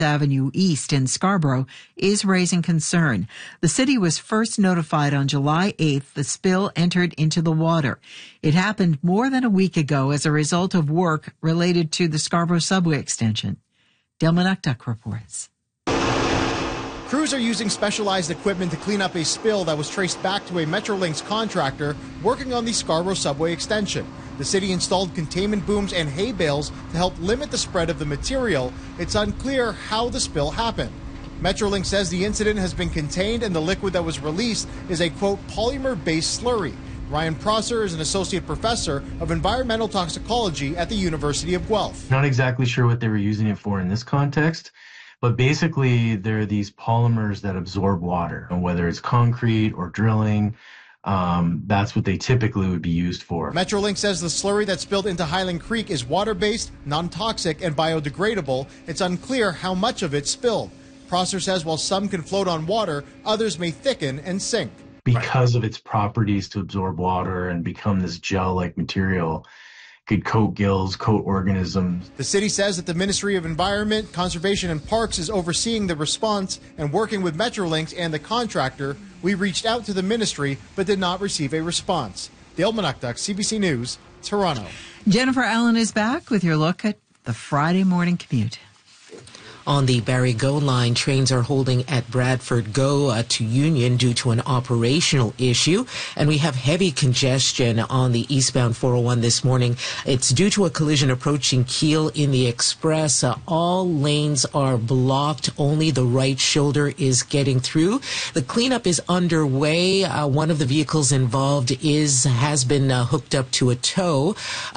Avenue East in Scarborough is raising concern. The city was first notified on July 8th the spill entered into the water. It happened more than a week ago as a result of work related to the Scarborough subway extension. Dale Manuktuk reports. Crews are using specialized equipment to clean up a spill that was traced back to a Metrolinx contractor working on the Scarborough subway extension. The city installed containment booms and hay bales to help limit the spread of the material. It's unclear how the spill happened. Metrolinx says the incident has been contained and the liquid that was released is a, quote, polymer-based slurry. Ryan Prosser is an associate professor of environmental toxicology at the University of Guelph. Not exactly sure what they were using it for in this context. But basically, there are these polymers that absorb water, and whether it's concrete or drilling, that's what they typically would be used for. Metrolinx says the slurry that spilled into Highland Creek is water-based, non-toxic, and biodegradable. It's unclear how much of it spilled. Prosser says while some can float on water, others may thicken and sink. Because of its properties to absorb water and become this gel-like material, could coat gills, coat organisms. The city says that the Ministry of Environment, Conservation and Parks is overseeing the response and working with Metrolinx and the contractor. We reached out to the ministry but did not receive a response. Dale Manuktuk, CBC News, Toronto. Jennifer Allen is back with your look at the Friday morning commute. On the Barrie GO line, trains are holding at Bradford GO to Union due to an operational issue. And we have heavy congestion on the eastbound 401 this morning. It's due to a collision approaching Keele in the Express. All lanes are blocked. Only the right shoulder is getting through. The cleanup is underway. One of the vehicles involved has been hooked up to a tow.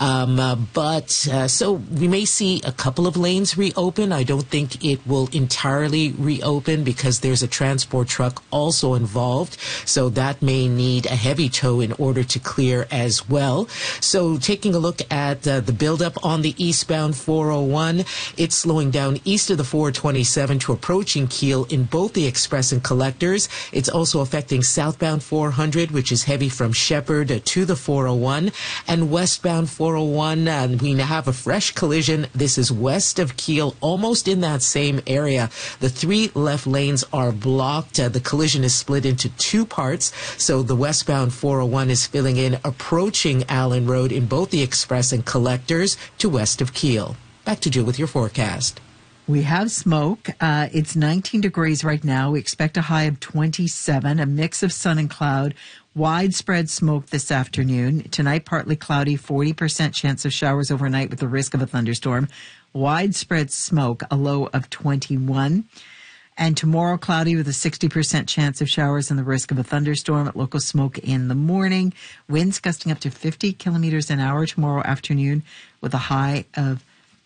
So we may see a couple of lanes reopen. I don't think it will entirely reopen because there's a transport truck also involved. So that may need a heavy tow in order to clear as well. So taking a look at the buildup on the eastbound 401, it's slowing down east of the 427 to approaching Keele in both the Express and Collectors. It's also affecting southbound 400, which is heavy from Shepherd to the 401. And westbound 401, we now have a fresh collision. This is west of Keele, almost in that same area. The three left lanes are blocked. The collision is split into two parts. So the westbound 401 is filling in, approaching Allen Road in both the Express and Collectors to west of Keele. Back to Jill with your forecast. We have smoke. It's 19 degrees right now. We expect a high of 27, a mix of sun and cloud. Widespread smoke this afternoon. Tonight, partly cloudy, 40% chance of showers overnight with the risk of a thunderstorm. Widespread smoke, a low of 21. And tomorrow, cloudy with a 60% chance of showers and the risk of a thunderstorm. Local smoke in the morning. Winds gusting up to 50 kilometers an hour tomorrow afternoon with a high of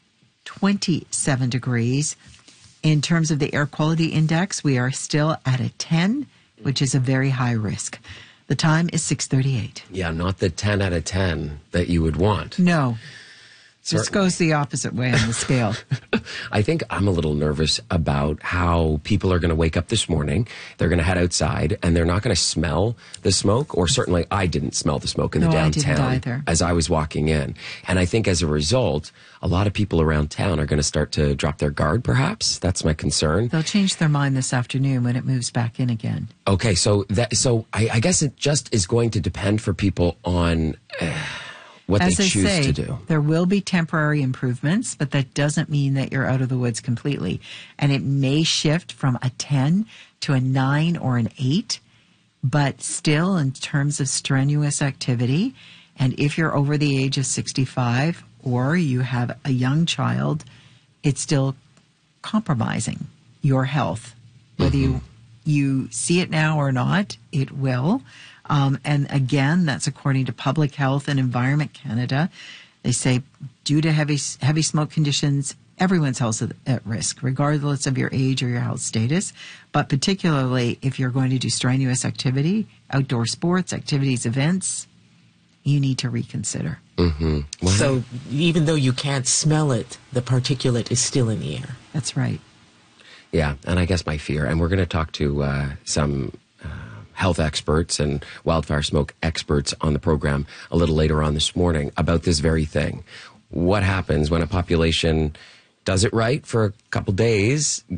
27 degrees. In terms of the air quality index, we are still at a 10, which is a very high risk. The time is 6:38. Yeah, not the 10 out of 10 that you would want. No. This goes the opposite way on the scale. I think I'm a little nervous about how people are going to wake up this morning. They're going to head outside and they're not going to smell the smoke, or certainly I didn't smell the smoke in the downtown as I was walking in. And I think as a result, a lot of people around town are going to start to drop their guard, perhaps. That's my concern. They'll change their mind this afternoon when it moves back in again. Okay, so I guess it just is going to depend for people on what they choose to do. There will be temporary improvements, but that doesn't mean that you're out of the woods completely. And it may shift from a 10 to a 9 or an 8, but still in terms of strenuous activity, and if you're over the age of 65 or you have a young child, it's still compromising your health. Whether you see it now or not, it will. And again, that's according to Public Health and Environment Canada. They say due to heavy smoke conditions, everyone's health is at risk, regardless of your age or your health status. But particularly if you're going to do strenuous activity, outdoor sports, activities, events, you need to reconsider. So even though you can't smell it, the particulate is still in the air. That's right. Yeah, and I guess my fear, and we're going to talk to some health experts and wildfire smoke experts on the program a little later on this morning about this very thing. What happens when a population does it right for a couple days,